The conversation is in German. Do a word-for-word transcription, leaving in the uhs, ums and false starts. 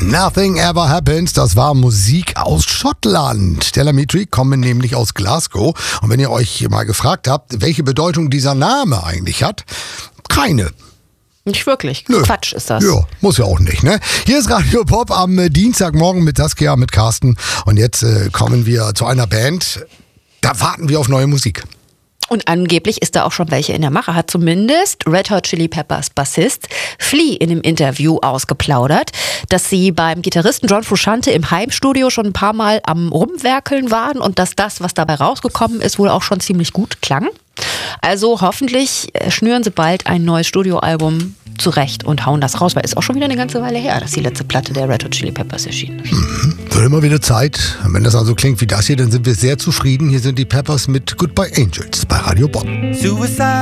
Nothing Ever Happens, das war Musik aus Schottland. Telemetry kommen nämlich aus Glasgow. Und wenn ihr euch mal gefragt habt, welche Bedeutung dieser Name eigentlich hat, keine. Nicht wirklich. Nö. Quatsch ist das. Ja, muss ja auch nicht, ne? Hier ist Radio Pop am äh, Dienstagmorgen mit Saskia, mit Carsten. Und jetzt äh, kommen wir zu einer Band, da warten wir auf neue Musik. Und angeblich ist da auch schon welche in der Mache, hat zumindest Red Hot Chili Peppers Bassist Flea in einem Interview ausgeplaudert, dass sie beim Gitarristen John Frusciante im Heimstudio schon ein paar Mal am Rumwerkeln waren und dass das, was dabei rausgekommen ist, wohl auch schon ziemlich gut klang. Also hoffentlich schnüren sie bald ein neues Studioalbum zurecht und hauen das raus, weil ist auch schon wieder eine ganze Weile her, dass die letzte Platte der Red Hot Chili Peppers erschienen ist. Mhm. Wird immer wieder Zeit. Wenn das also klingt wie das hier, dann sind wir sehr zufrieden. Hier sind die Peppers mit Goodbye Angels bei Radio Pop. Suicide.